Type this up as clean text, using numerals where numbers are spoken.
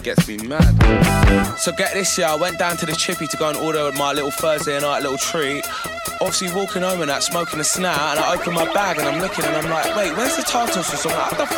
gets me mad. So get this, yeah, I went down to the Chippy to go and order my little Thursday night little treat. Obviously walking home and that, smoking a snout, and I open my bag and I'm looking and I'm like, wait, where's the tartar sauce? I'm like, what the